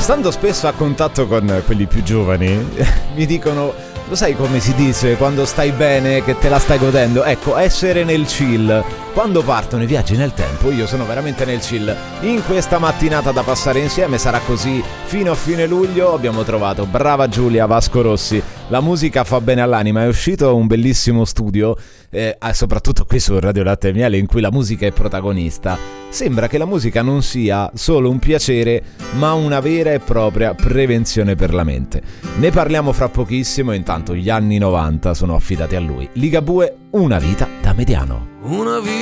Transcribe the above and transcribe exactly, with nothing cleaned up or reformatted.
Stando spesso a contatto con quelli più giovani, mi dicono: lo sai come si dice quando stai bene, che te la stai godendo? Ecco, essere nel chill. Quando partono i viaggi nel tempo, io sono veramente nel chill. In questa mattinata da passare insieme sarà così fino a fine luglio. Abbiamo trovato, brava Giulia, Vasco Rossi. La musica fa bene all'anima. È uscito un bellissimo studio, eh, soprattutto qui su Radio Latte e Miele, in cui la musica è protagonista. Sembra che la musica non sia solo un piacere, ma una vera e propria prevenzione per la mente. Ne parliamo fra pochissimo, intanto gli anni novanta sono affidati a lui. Ligabue, Una vita da mediano. Una vita